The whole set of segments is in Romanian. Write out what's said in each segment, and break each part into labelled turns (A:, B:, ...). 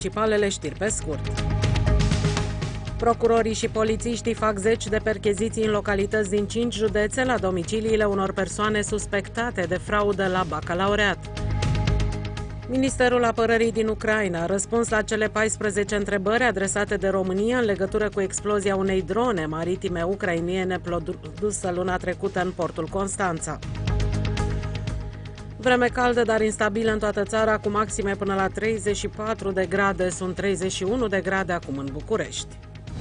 A: Principalele știri pe scurt. Procurorii și polițiștii fac zeci de percheziții în localități din 5 județe la domiciliile unor persoane suspectate de fraudă la bacalaureat. Ministerul Apărării din Ucraina a răspuns la cele 14 întrebări adresate de România în legătură cu explozia unei drone maritime ucrainene produsă luna trecută în portul Constanța. Vreme caldă, dar instabilă în toată țara, cu maxime până la 34 de grade. Sunt 31 de grade acum în București.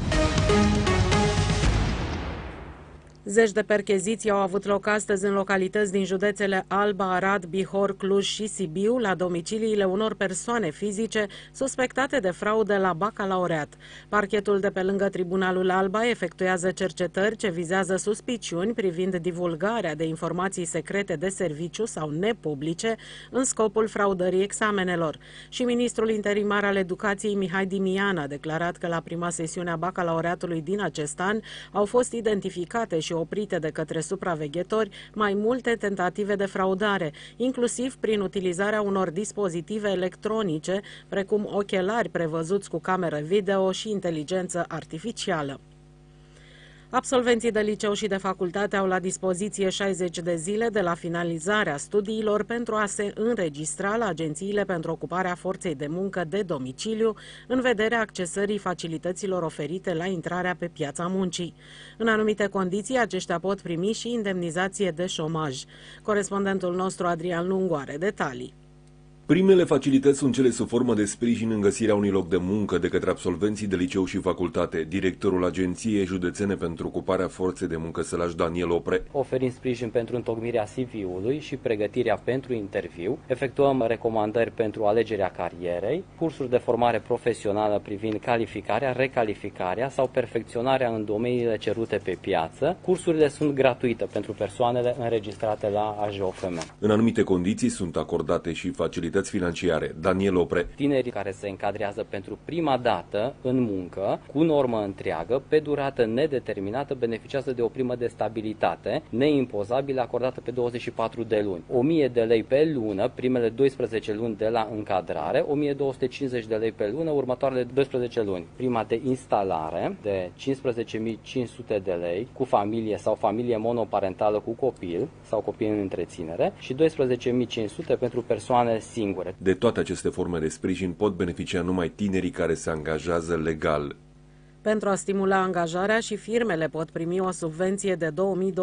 A: Zeci de percheziții au avut loc astăzi în localități din județele Alba, Arad, Bihor, Cluj și Sibiu, la domiciliile unor persoane fizice suspectate de fraudă la bacalaureat. Parchetul de pe lângă Tribunalul Alba efectuează cercetări ce vizează suspiciuni privind divulgarea de informații secrete de serviciu sau nepublice în scopul fraudării examenelor. Și ministrul interimar al Educației, Mihai Dimian, a declarat că la prima sesiune a bacalaureatului din acest an au fost identificate și oprite de către supraveghetori mai multe tentative de fraudare, inclusiv prin utilizarea unor dispozitive electronice, precum ochelari prevăzuți cu cameră video și inteligență artificială. Absolvenții de liceu și de facultate au la dispoziție 60 de zile de la finalizarea studiilor pentru a se înregistra la agențiile pentru ocuparea forței de muncă de domiciliu în vederea accesării facilităților oferite la intrarea pe piața muncii. În anumite condiții, aceștia pot primi și indemnizație de șomaj. Corespondentul nostru Adrian Lungu are detalii.
B: Primele facilități sunt cele sub formă de sprijin în găsirea unui loc de muncă de către absolvenții de liceu și facultate. Directorul Agenției Județene pentru Ocuparea Forței de Muncă Sălaș, Daniel Opre.
C: Oferim sprijin pentru întocmirea CV-ului și pregătirea pentru interviu. Efectuăm recomandări pentru alegerea carierei, cursuri de formare profesională privind calificarea, recalificarea sau perfecționarea în domeniile cerute pe piață. Cursurile sunt gratuite pentru persoanele înregistrate la AJOFM.
B: În anumite condiții sunt acordate și facilități financiare. Daniel Opre.
C: Tinerii care se încadrează pentru prima dată în muncă, cu normă întreagă, pe durată nedeterminată, beneficiază de o primă de stabilitate neimpozabilă acordată pe 24 de luni. 1000 de lei pe lună, primele 12 luni de la încadrare, 1250 de lei pe lună, următoarele 12 luni. Prima de instalare de 15.500 de lei cu familie sau familie monoparentală cu copil sau copil în întreținere și 12.500 pentru persoane singure.
B: De toate aceste forme de sprijin pot beneficia numai tinerii care se angajează legal.
A: Pentru a stimula angajarea, și firmele pot primi o subvenție de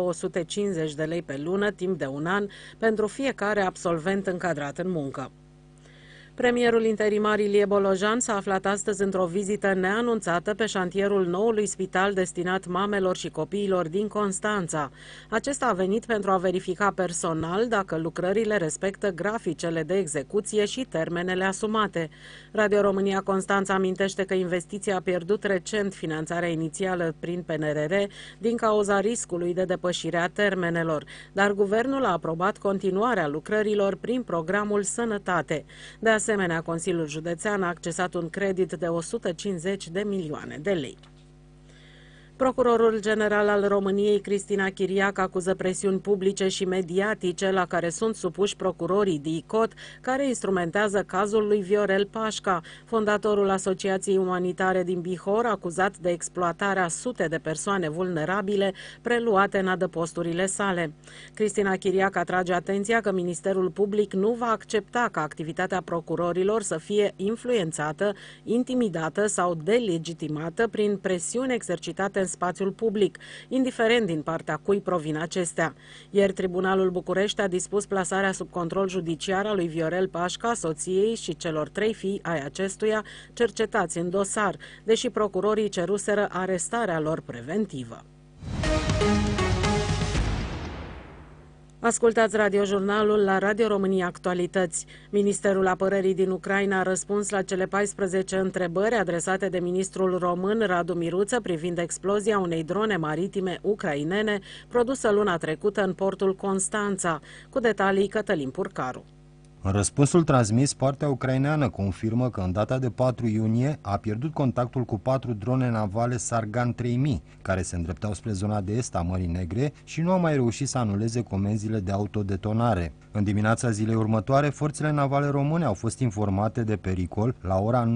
A: 2250 de lei pe lună timp de un an pentru fiecare absolvent încadrat în muncă. Premierul interimar Ilie Bolojan s-a aflat astăzi într-o vizită neanunțată pe șantierul noului spital destinat mamelor și copiilor din Constanța. Acesta a venit pentru a verifica personal dacă lucrările respectă graficele de execuție și termenele asumate. Radio România Constanța amintește că investiția a pierdut recent finanțarea inițială prin PNRR din cauza riscului de depășire a termenelor, dar guvernul a aprobat continuarea lucrărilor prin programul Sănătate. De asemenea, Consiliul Județean a accesat un credit de 150 de milioane de lei. Procurorul general al României, Cristina Chiriac, acuză presiuni publice și mediatice la care sunt supuși procurorii DICOT, care instrumentează cazul lui Viorel Pașca, fondatorul Asociației Umanitare din Bihor, acuzat de exploatarea sute de persoane vulnerabile preluate în adăposturile sale. Cristina Chiriac atrage atenția că Ministerul Public nu va accepta ca activitatea procurorilor să fie influențată, intimidată sau delegitimată prin presiuni exercitate în spațiul public, indiferent din partea cui provin acestea. Ieri, Tribunalul București a dispus plasarea sub control judiciar a lui Viorel Pașca, soției și celor 3 fii ai acestuia cercetați în dosar, deși procurorii ceruseră arestarea lor preventivă. Ascultați radiojurnalul la Radio România Actualități. Ministerul Apărării din Ucraina a răspuns la cele 14 întrebări adresate de ministrul român Radu Miruță privind explozia unei drone maritime ucrainene produsă luna trecută în portul Constanța. Cu detalii, Cătălin Purcaru.
D: În răspunsul transmis, partea ucraineană confirmă că în data de 4 iunie a pierdut contactul cu 4 drone navale Sargan 3000, care se îndreptau spre zona de est a Mării Negre și nu au mai reușit să anuleze comenzile de autodetonare. În dimineața zilei următoare, forțele navale române au fost informate de pericol la ora